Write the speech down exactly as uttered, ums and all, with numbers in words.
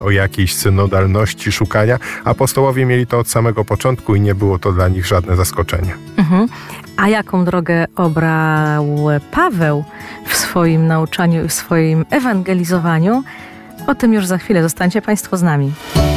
o jakiejś synodalności szukania. Apostołowie mieli to od samego początku i nie było to dla nich żadne zaskoczenie. Mhm. A jaką drogę obrał Paweł w swoim nauczaniu i w swoim ewangelizowaniu? O tym już za chwilę. Zostańcie Państwo z nami.